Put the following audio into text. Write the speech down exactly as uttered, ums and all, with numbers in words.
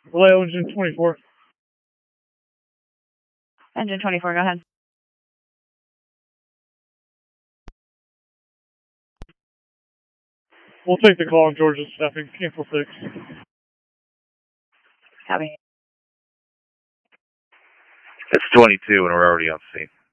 Vallejo, engine twenty-four. Engine twenty-four, go ahead. We'll take the call on Georgia staffing, cancel six. Copy. It's twenty-two and we're already on scene.